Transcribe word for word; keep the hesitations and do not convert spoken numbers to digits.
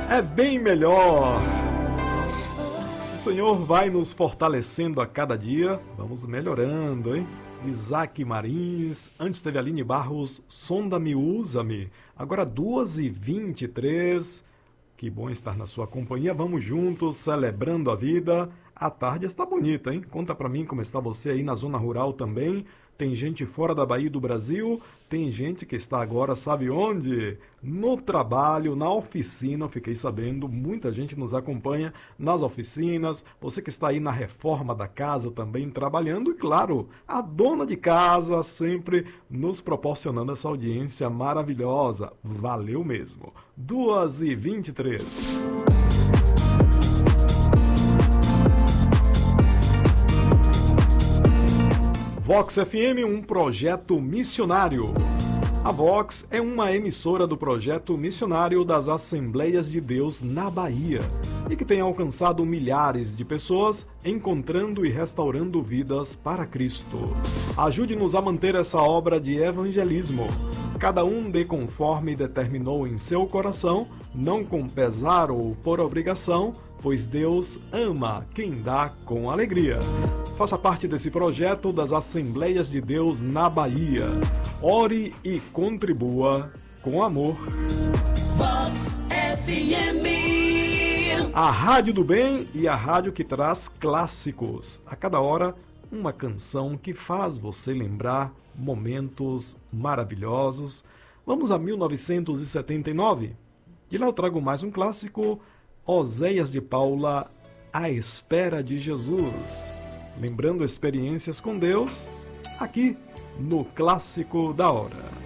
é bem melhor. O Senhor vai nos fortalecendo a cada dia, vamos melhorando, hein? Isaac Marins, antes teve Aline Barros, Sonda-me, usa-me. Agora duas e vinte e três. Que bom estar na sua companhia. Vamos juntos, celebrando a vida. A tarde está bonita, hein? Conta pra mim como está você aí na zona rural também. Tem gente fora da Bahia e do Brasil. Tem gente que está agora, sabe onde? No trabalho, na oficina. Fiquei sabendo, muita gente nos acompanha nas oficinas. Você que está aí na reforma da casa também trabalhando. E claro, a dona de casa sempre nos proporcionando essa audiência maravilhosa. Valeu mesmo. duas e vinte e três. Vox F M, um projeto missionário. A Vox é uma emissora do projeto missionário das Assembleias de Deus na Bahia e que tem alcançado milhares de pessoas encontrando e restaurando vidas para Cristo. Ajude-nos a manter essa obra de evangelismo. Cada um dê conforme determinou em seu coração, não com pesar ou por obrigação, pois Deus ama quem dá com alegria. Faça parte desse projeto das Assembleias de Deus na Bahia. Ore e contribua com amor. Vox F M. A Rádio do Bem e a rádio que traz clássicos. A cada hora, uma canção que faz você lembrar momentos maravilhosos. Vamos a mil novecentos e setenta e nove. De lá eu trago mais um clássico, Oséias de Paula, A Espera de Jesus. Lembrando experiências com Deus, aqui no Clássico da Hora.